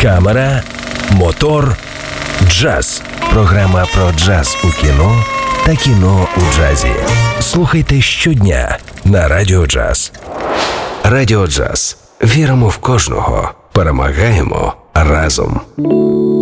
камера, мотор, джаз. Програма про джаз у кіно та кіно у джазі. Слухайте щодня на Радіо Джаз. Радіо Джаз. Віримо в кожного. Перемагаємо разом.